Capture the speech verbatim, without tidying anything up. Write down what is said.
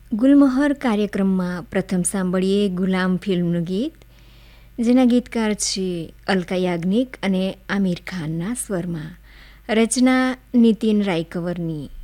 ગુલમોહર કાર્યક્રમમાં પ્રથમ સાંભળીએ ગુલામ ફિલ્મનું ગીત, જેના ગીતકાર છે અલકા યાજ્ઞિક અને આમિર ખાનના સ્વરમાં. રચના નીતિન રાયકવરની.